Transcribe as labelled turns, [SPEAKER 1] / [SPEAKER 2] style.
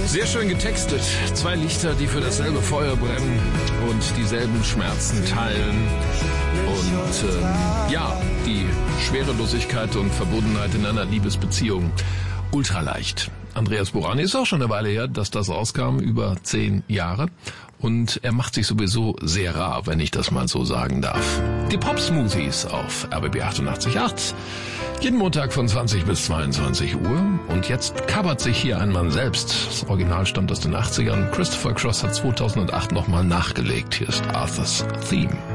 [SPEAKER 1] Sehr schön getextet. Zwei Lichter, die für dasselbe Feuer brennen und dieselben Schmerzen teilen. Und die Schwerelosigkeit und Verbundenheit in einer Liebesbeziehung. Ultraleicht. Andreas Burani ist auch schon eine Weile her, dass das rauskam, über 10 Jahre. Und er macht sich sowieso sehr rar, wenn ich das mal so sagen darf. Die Pop-Smoothies auf RBB 88.8. Jeden Montag von 20 bis 22 Uhr. Und jetzt covert sich hier ein Mann selbst. Das Original stammt aus den 80ern. Christopher Cross hat 2008 nochmal nachgelegt. Hier ist Arthur's Theme.